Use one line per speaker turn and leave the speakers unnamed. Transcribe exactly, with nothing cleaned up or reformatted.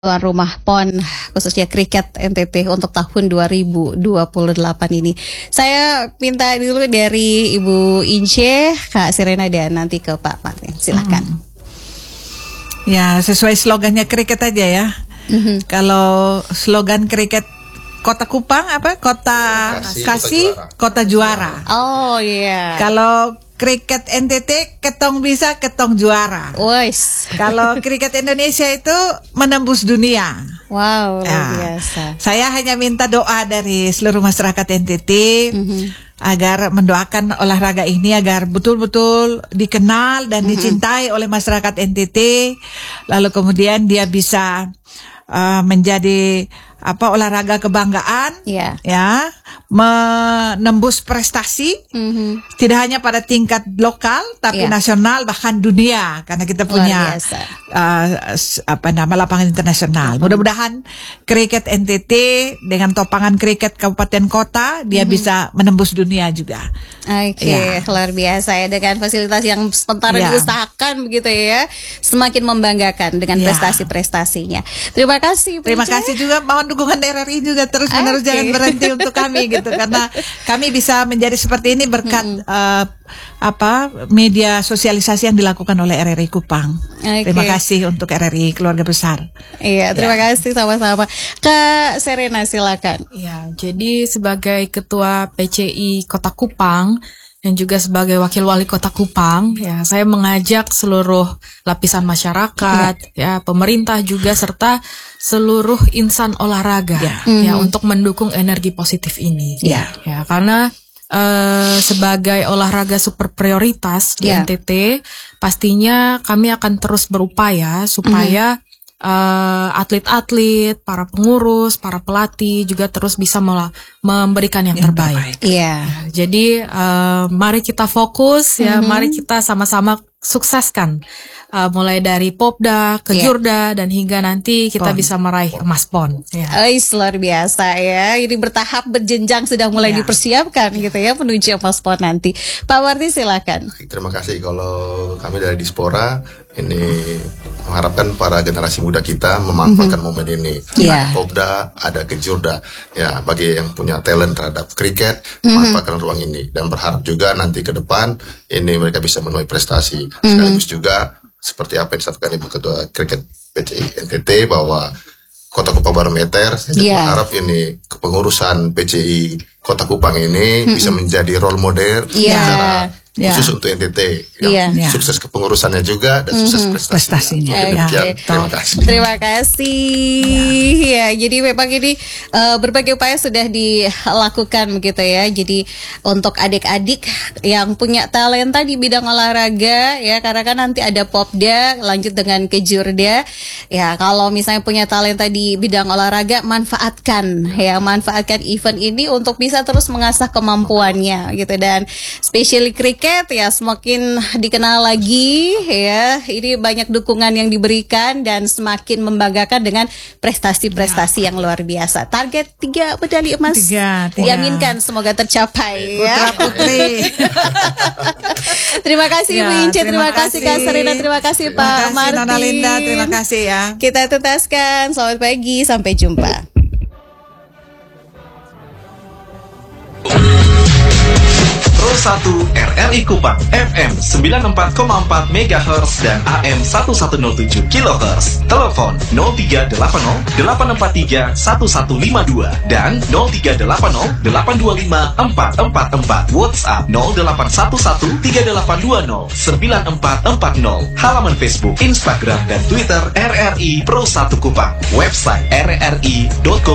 tuan rumah P O N khususnya kriket N T T untuk tahun dua ribu dua puluh delapan ini. Saya minta dulu dari Ibu Ince, Kak Serena, dan nanti ke Pak Martin. Silakan. Hmm.
Ya, sesuai slogannya kriket aja ya. Mm-hmm. Kalau slogan kriket Kota Kupang apa? Kota Kasih, Kasih Kota Juara.
Kota juara. Oh iya. Yeah.
Kalau kriket N T T ketong bisa ketong juara.
Wes.
Kalau kriket Indonesia itu menembus dunia.
Wow, luar
ya,
biasa.
Saya hanya minta doa dari seluruh masyarakat N T T mm-hmm. agar mendoakan olahraga ini agar betul-betul dikenal dan mm-hmm. dicintai oleh masyarakat N T T. Lalu kemudian dia bisa uh, menjadi apa olahraga kebanggaan, yeah. ya, menembus prestasi, mm-hmm. tidak hanya pada tingkat lokal, tapi yeah. nasional bahkan dunia, karena kita punya uh, apa nama lapangan internasional. Mm-hmm. Mudah-mudahan kriket N T T dengan topangan kriket kabupaten kota dia mm-hmm. bisa menembus dunia juga.
Oke, okay, ya. Luar biasa ya, dengan fasilitas yang sementara ya. diusahakan begitu ya, semakin membanggakan dengan ya. prestasi-prestasinya. Terima kasih.
Terima Puja. kasih juga, mohon dukungan R R I juga terus-menerus, okay. jangan berhenti untuk kami gitu, karena kami bisa menjadi seperti ini berkat mm-hmm. uh, apa media sosialisasi yang dilakukan oleh R R I Kupang. Okay. Terima kasih untuk R R I keluarga besar.
Iya, terima ya. kasih sama-sama. Kak Serena, silakan.
Ya, jadi sebagai Ketua P C I Kota Kupang dan juga sebagai Wakil Wali Kota Kupang, ya saya mengajak seluruh lapisan masyarakat, ya, ya pemerintah juga serta seluruh insan olahraga, ya, mm-hmm. ya untuk mendukung energi positif ini,
ya,
ya karena uh, sebagai olahraga super prioritas di yeah. N T T, pastinya kami akan terus berupaya supaya mm-hmm. Uh, atlet-atlet, para pengurus, para pelatih juga terus bisa mela- memberikan yang, yang terbaik.
Iya.
Yeah. Jadi uh, mari kita fokus, ya, mm-hmm. mari kita sama-sama sukseskan. Uh, mulai dari Popda, Kejurda, yeah. dan hingga nanti kita Pon. bisa meraih emas Pon.
Ya. Yeah. Luar biasa ya. Ini bertahap, berjenjang, sudah mulai yeah. dipersiapkan gitu ya menuju emas Pon nanti. Pak Martin, silakan.
Terima kasih. Kalau kami dari Dispora ini mengharapkan para generasi muda kita memanfaatkan mm-hmm. momen ini.
Yeah.
Ada Popda, ada Kejurda. Ya, bagi yang punya talent terhadap kriket, mm-hmm. manfaatkan ruang ini, dan berharap juga nanti ke depan ini mereka bisa menuai prestasi. Mm-hmm. Sekaligus juga seperti apa yang disampaikan Ibu Ketua Kriket P C I N T T bahwa Kota Kupang Barometer, saya yeah. berharap ini kepengurusan P C I Kota Kupang ini mm-hmm. bisa menjadi role model
yeah.
secara
yeah.
khusus untuk N T T yang yeah. sukses kepengurusannya juga dan sukses mm-hmm. prestasinya.
Okay.
Terima kasih.
Terima kasih. Ya, ya jadi memang ini uh, berbagai upaya sudah dilakukan begitu ya. Jadi untuk adik-adik yang punya talenta di bidang olahraga ya, karena kan nanti ada Popda lanjut dengan Kejurda. Ya, kalau misalnya punya talenta di bidang olahraga, manfaatkan ya, manfaatkan event ini untuk bisa terus mengasah kemampuannya gitu, dan especially kriket ya semakin dikenal lagi ya. Ini banyak dukungan yang diberikan dan semakin membanggakan dengan prestasi-prestasi ya. yang luar biasa. Target tiga medali emas
tiga, tiga.
diaminkan semoga tercapai
Putra
ya.
Putri.
Terima kasih ya, Ibu Ince, terima, terima kasih Kak Serena, terima kasih
terima
Pak
kasih,
Martin.
Nona Linda, terima kasih ya.
Kita tutaskan. Selamat pagi, sampai jumpa.
Pro satu R R I Kupang F M sembilan puluh empat koma empat megahertz dan A M seribu seratus tujuh kilohertz. Telepon nol tiga delapan nol delapan empat tiga satu satu lima dua dan nol tiga delapan nol delapan dua lima empat empat empat. WhatsApp nol delapan satu satu tiga delapan dua nol sembilan empat empat nol. Halaman Facebook, Instagram, dan Twitter R R I Pro satu Kupang. Website r r i dot com.